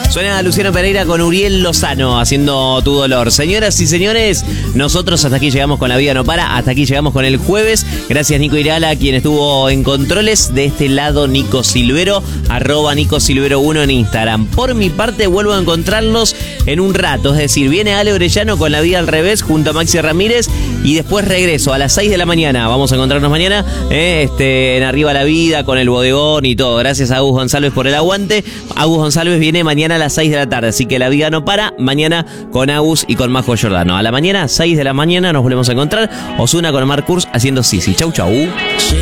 Suena Luciano Pereira con Uriel Lozano haciendo Tu Dolor. Señoras y señores, nosotros hasta aquí llegamos con La Vida No Para, hasta aquí llegamos con el jueves. Gracias Nico Irala, quien estuvo en controles. De este lado Nico Silvero, @NicoSilvero1 en Instagram. Por mi parte vuelvo a encontrarlos en un rato, es decir, viene Ale Orellano con La Vida al Revés junto a Maxi Ramírez y después regreso a las 6 de la mañana. Vamos a encontrarnos mañana en Arriba la Vida con el bodegón y todo. Gracias a Agus González por el aguante. Agus González viene mañana a las 6 de la tarde, así que La Vida No Para, mañana con Agus y con Majo Giordano. A la mañana, 6 de la mañana, nos volvemos a encontrar. Ozuna con Omar Kurz haciendo Sisi. Chau, chau.